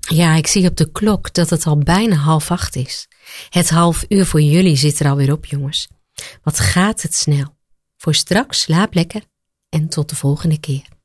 Ja, ik zie op de klok dat het al bijna 7:30 is. Het 7:30 voor jullie zit er alweer op, jongens. Wat gaat het snel. Voor straks slaap lekker en tot de volgende keer.